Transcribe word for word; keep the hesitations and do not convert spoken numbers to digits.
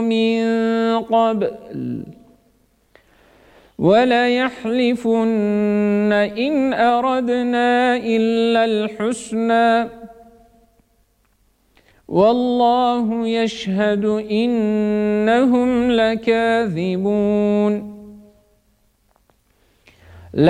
من قبل وليحلفن إن أردنا إلا الحسنى والله يشهد إنهم لكاذبون